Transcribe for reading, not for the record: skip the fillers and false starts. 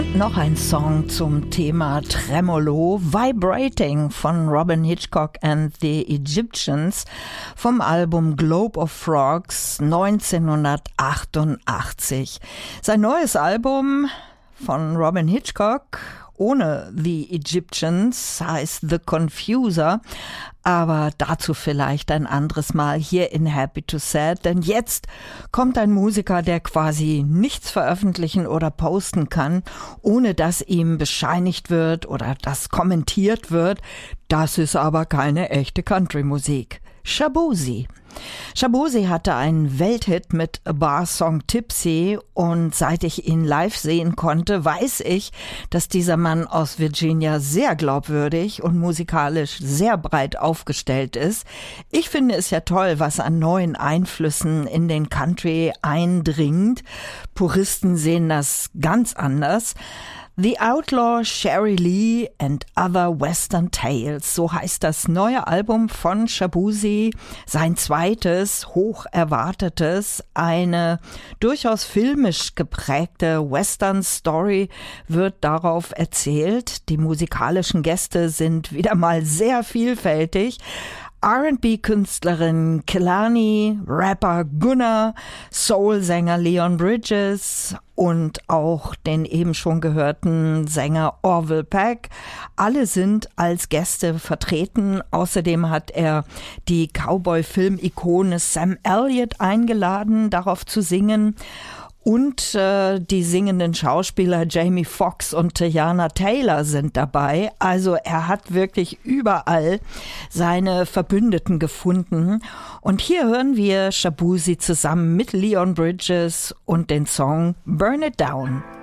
Noch ein Song zum Thema Tremolo, Vibrating von Robin Hitchcock and the Egyptians vom Album Globe of Frogs 1988. Sein neues Album von Robin Hitchcock ohne The Egyptians heißt The Confuser, aber dazu vielleicht ein anderes Mal hier in Happy to Sad, denn jetzt kommt ein Musiker, der quasi nichts veröffentlichen oder posten kann, ohne dass ihm bescheinigt wird oder das kommentiert wird. Das ist aber keine echte Country-Musik. Shaboozey. Shaboozey hatte einen Welthit mit A Bar Song Tipsy und seit ich ihn live sehen konnte, weiß ich, dass dieser Mann aus Virginia sehr glaubwürdig und musikalisch sehr breit aufgestellt ist. Ich finde es ja toll, was an neuen Einflüssen in den Country eindringt. Puristen sehen das ganz anders. The Outlaw, Sherry Lee and Other Western Tales, so heißt das neue Album von Shaboozey, sein zweites, hoch erwartetes, eine durchaus filmisch geprägte Western-Story wird darauf erzählt. Die musikalischen Gäste sind wieder mal sehr vielfältig. R&B-Künstlerin Kehlani, Rapper Gunna, Soul-Sänger Leon Bridges und auch den eben schon gehörten Sänger Orville Peck. Alle sind als Gäste vertreten. Außerdem hat er die Cowboy-Film-Ikone Sam Elliott eingeladen, darauf zu singen. Und die singenden Schauspieler Jamie Foxx und Teyana Taylor sind dabei. Also er hat wirklich überall seine Verbündeten gefunden. Und hier hören wir Shaboozey zusammen mit Leon Bridges und den Song Burn It Down.